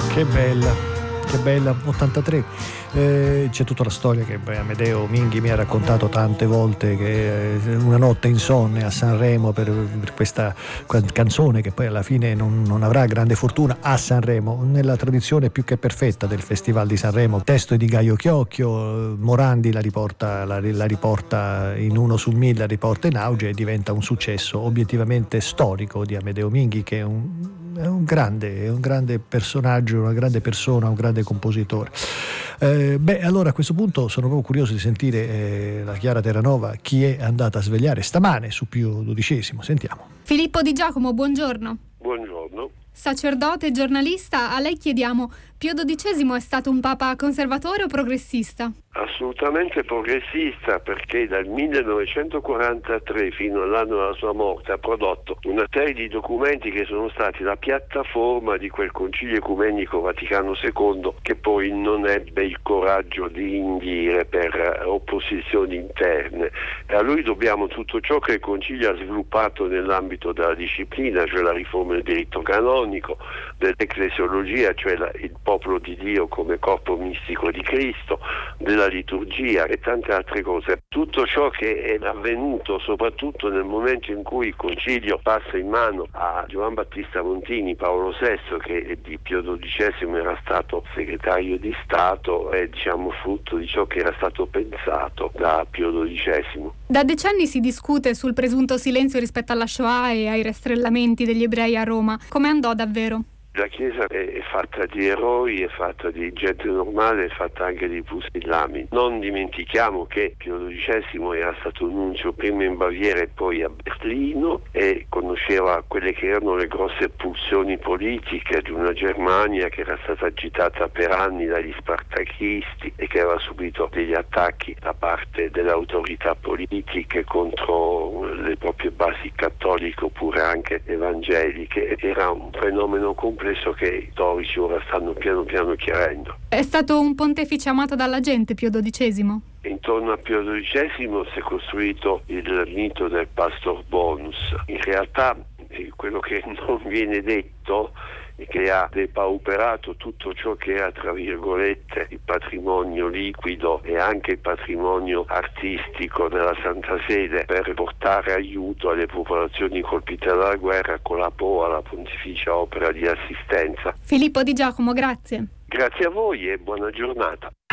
Che bella, 83. C'è tutta la storia che Amedeo Minghi mi ha raccontato tante volte, che una notte insonne a Sanremo per questa canzone che poi alla fine non avrà grande fortuna a Sanremo, nella tradizione più che perfetta del Festival di Sanremo. Testo è di Gaio Chiocchio, Morandi la riporta in 1 su 1000, la riporta in auge e diventa un successo obiettivamente storico di Amedeo Minghi, che è un grande personaggio, una grande persona, un grande compositore. Allora a questo punto sono proprio curioso di sentire la Chiara Terranova, chi è andata a svegliare stamane su Pio XII. Sentiamo. Filippo Di Giacomo, buongiorno. Buongiorno. Sacerdote e giornalista, a lei chiediamo: Pio XII è stato un papa conservatore o progressista? Assolutamente progressista, perché dal 1943 fino all'anno della sua morte ha prodotto una serie di documenti che sono stati la piattaforma di quel Concilio Ecumenico Vaticano II, che poi non ebbe il coraggio di indire per opposizioni interne. E a lui dobbiamo tutto ciò che il Concilio ha sviluppato nell'ambito della disciplina, cioè la riforma del diritto canonico, dell'ecclesiologia, cioè il popolo di Dio come corpo mistico di Cristo, della liturgia e tante altre cose. Tutto ciò che è avvenuto soprattutto nel momento in cui il Concilio passa in mano a Giovan Battista Montini, Paolo VI, che di Pio XII era stato segretario di Stato, è frutto di ciò che era stato pensato da Pio XII. Da decenni si discute sul presunto silenzio rispetto alla Shoah e ai rastrellamenti degli ebrei a Roma. Come andò davvero? La Chiesa è fatta di eroi, è fatta di gente normale, è fatta anche di pusillami. Non dimentichiamo che Pio XII era stato nunzio prima in Baviera e poi a Berlino e conosceva quelle che erano le grosse pulsioni politiche di una Germania che era stata agitata per anni dagli spartachisti e che aveva subito degli attacchi da parte delle autorità politiche contro le proprie basi cattoliche oppure anche evangeliche. Era un fenomeno complesso che i storici ora stanno piano piano chiarendo. È stato un pontefice amato dalla gente, Pio XII? Intorno a Pio XII si è costruito il mito del pastor bonus. In realtà quello che non viene detto è che ha depauperato tutto ciò che era, tra virgolette, il patrimonio liquido e anche il patrimonio artistico della Santa Sede per portare aiuto alle popolazioni colpite dalla guerra con la POA, la Pontificia Opera di Assistenza. Filippo Di Giacomo, grazie. Grazie a voi e buona giornata.